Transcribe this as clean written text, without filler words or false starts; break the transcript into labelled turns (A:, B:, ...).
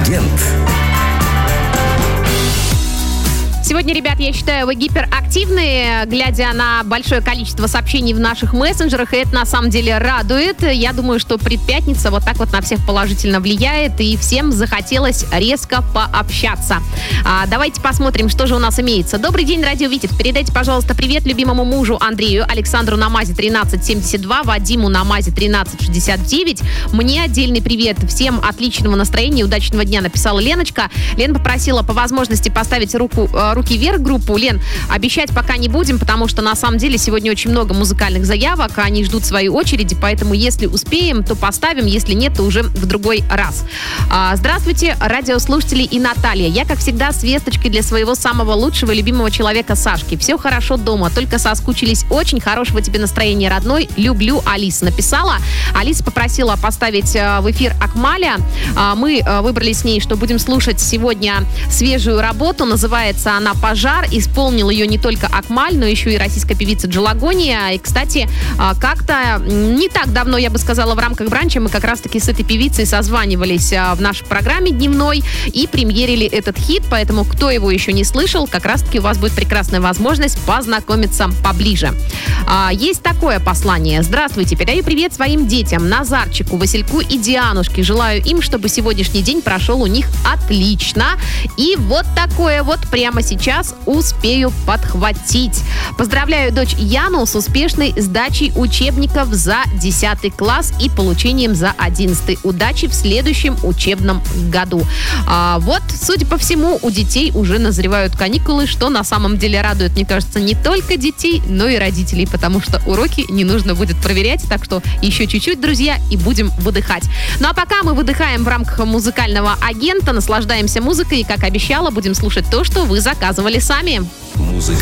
A: Агент.
B: Сегодня, ребят, я считаю, вы гиперактивные, глядя на большое количество сообщений в наших мессенджерах, и это на самом деле радует. Я думаю, что предпятница вот так вот на всех положительно влияет, и всем захотелось резко пообщаться. Давайте посмотрим, что же у нас имеется. Добрый день, Радио Витебс. Передайте, пожалуйста, привет любимому мужу Андрею, Александру на МАЗе 1372, Вадиму на МАЗе 1369. Мне отдельный привет. Всем отличного настроения и удачного дня, написала Леночка. Лена попросила по возможности поставить руки вверх группу. Лен, обещать пока не будем, потому что на самом деле сегодня очень много музыкальных заявок, они ждут своей очереди, поэтому если успеем, то поставим, если нет, то уже в другой раз. Здравствуйте, радиослушатели и Наталья. Я, как всегда, с весточкой для своего самого лучшего и любимого человека Сашки. Все хорошо дома, только соскучились. Очень хорошего тебе настроения, родной. Люблю, Алиса написала. Алиса попросила поставить в эфир Акмаля. Мы выбрали с ней, что будем слушать сегодня свежую работу. Называется она «Пожар». Исполнил ее не только Акмаль, но еще и российская певица Джелагония. И, кстати, как-то не так давно, я бы сказала, в рамках бранча мы как раз-таки с этой певицей созванивались в нашей программе дневной и премьерили этот хит. Поэтому, кто его еще не слышал, как раз-таки у вас будет прекрасная возможность познакомиться поближе. Есть такое послание. Здравствуйте, передаю привет своим детям, Назарчику, Васильку и Дианушке. Желаю им, чтобы сегодняшний день прошел у них отлично. И вот такое вот прямо сейчас успею подхватить. Поздравляю дочь Яну с успешной сдачей учебников за 10 класс и получением за 11. Удачи в следующем учебном году. Вот, судя по всему, у детей уже назревают каникулы, что на самом деле радует, мне кажется, не только детей, но и родителей, потому что уроки не нужно будет проверять, так что еще чуть-чуть, друзья, и будем выдыхать. Ну а пока мы выдыхаем в рамках музыкального агента, наслаждаемся музыкой и, как обещала, будем слушать то, что вы заказывали сами.
A: Музыка